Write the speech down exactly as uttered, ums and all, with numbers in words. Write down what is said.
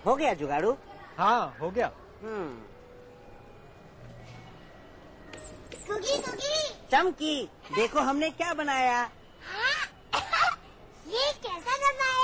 हो गया जुगाड़ू? हाँ हो गया। हम्म। कुकी कुकी चमकी, देखो हमने क्या बनाया। हाँ? ये कैसा डब्बा है?